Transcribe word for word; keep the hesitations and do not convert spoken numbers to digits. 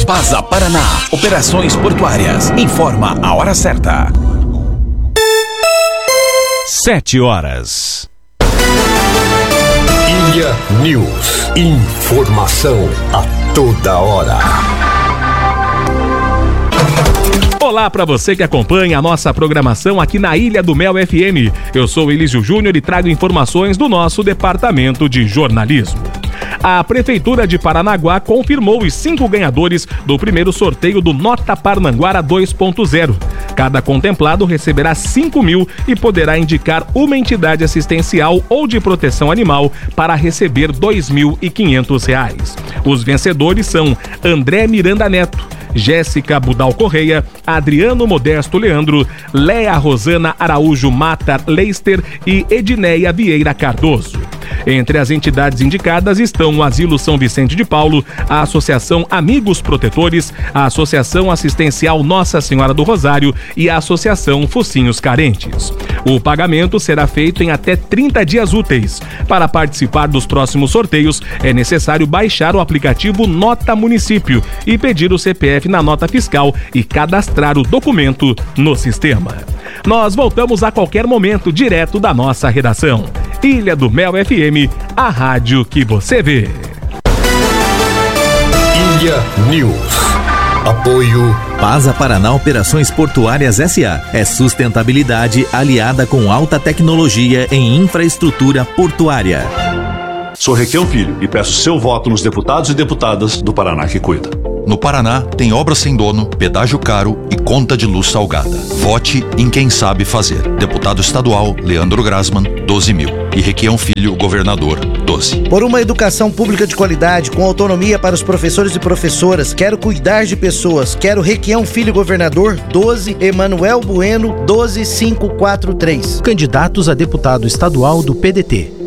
Pasa Paraná, operações portuárias. Informa a hora certa. Sete horas. Ilha News. Informação a toda hora. Olá para você que acompanha a nossa programação aqui na Ilha do Mel F M. Eu sou Elísio Júnior e trago informações do nosso departamento de jornalismo. A Prefeitura de Paranaguá confirmou os cinco ganhadores do primeiro sorteio do Nota Parnanguara dois ponto zero. Cada contemplado receberá cinco mil e poderá indicar uma entidade assistencial ou de proteção animal para receber dois mil e quinhentos reais. Os vencedores são André Miranda Neto, Jéssica Budal Correia, Adriano Modesto Leandro, Léa Rosana Araújo Mata Leister e Edneia Vieira Cardoso. Entre as entidades indicadas estão o Asilo São Vicente de Paulo, a Associação Amigos Protetores, a Associação Assistencial Nossa Senhora do Rosário e a Associação Focinhos Carentes. O pagamento será feito em até trinta dias úteis. Para participar dos próximos sorteios, é necessário baixar o aplicativo Nota Município e pedir o C P F na nota fiscal e cadastrar o documento no sistema. Nós voltamos a qualquer momento direto da nossa redação. Ilha do Mel F M, a rádio que você vê. Ilha News. Apoio Pasa Paraná Operações Portuárias S A. É sustentabilidade aliada com alta tecnologia em infraestrutura portuária. Sou Requião Filho e peço seu voto nos deputados e deputadas do Paraná que cuida. No Paraná, tem obra sem dono, pedágio caro e conta de luz salgada. Vote em quem sabe fazer. Deputado estadual, Leandro Grasman, doze mil. E Requião Filho, governador, doze. Por uma educação pública de qualidade, com autonomia para os professores e professoras, quero cuidar de pessoas. Quero Requião Filho, governador, doze. Emanuel Bueno, doze mil quinhentos e quarenta e três. Candidatos a deputado estadual do P D T.